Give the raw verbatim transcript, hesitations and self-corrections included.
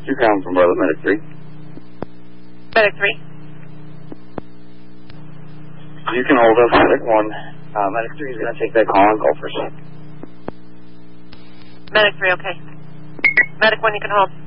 two calling from Berlin, Medic three. Medic three. You can hold up Medic one. Uh, Medic three is going to take that call on Gulfers. Medic three, okay. Medic one, you can hold.